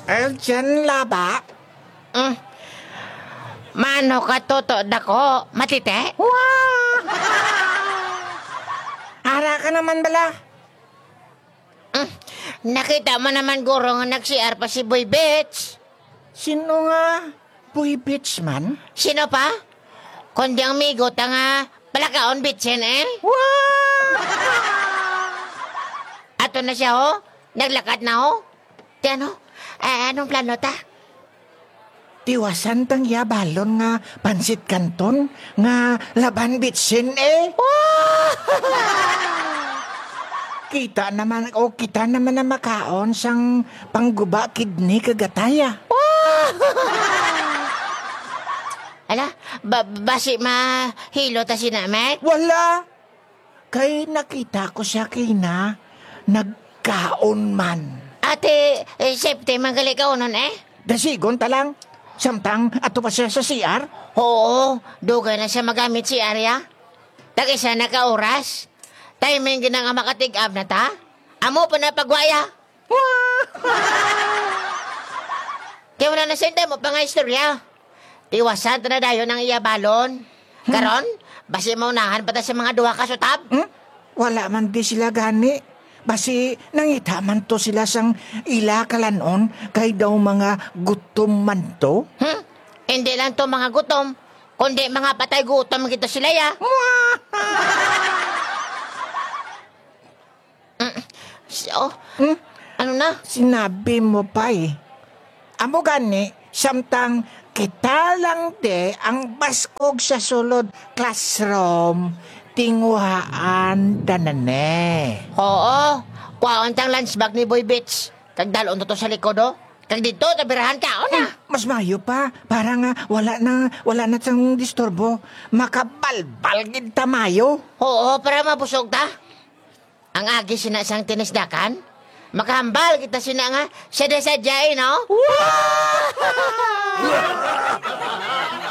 Dyan laba. Mm. Mano ka toto dako, matite? Wow! Ara ka naman bala. Nakita mo naman guro nga nag-CR pa si Boy Bitch. Sino nga? Boy Bitch man? Sino pa? Kundi ang migot nga palakaon bitchin eh. Wow! Ato na siya ho, naglakad na ho. Tiyan ho, anong plano ta? Tiwasan tang yabalon nga pansit kanton nga laban bitsin eh. Kita naman na makaon sang pangguba kidney kagataya. Ala, basi mahilo ta sinamek? Wala. Kay nakita ko siya kina nagkaon man. Ate, safety magali ka unon eh? Dasigon talang. Samtang ato pa siya sa CR. Oo, dugay na siya magamit si Arya. Tagay siya nakauras. Timing gina nga makatig-up na ta. Amo pa na pagwaya. Kaya wala na senda mo pa nga istorya. Tiwasan ta na dayo ng iyabalon. Karon, basi maunahan pa ta sa mga duha ka sutab. Wala man di sila gani. Basi nangita man to sila sang ila kalanon kay daw mga gutom man to. Hindi lang to mga gutom, kundi mga patay gutom kita sila ya. So, ano na? Sinabi mo pa eh. Amo gani, samtang kita lang de ang baskog sa sulod classroom, tinguhaan danane. Oo, kuwaon tang lunch bag ni Boy Bitch. Kag dalon to sa likod oh. Kag dito, tabirahan ka, o na. Mas mayo pa, para nga wala na tang disturbo. Makabalbal gid tamayo. Oo, para mabusog ta. Ang agi sina sang tinisdakan. Makahambal kita sina nga, sadya-sadyain, no?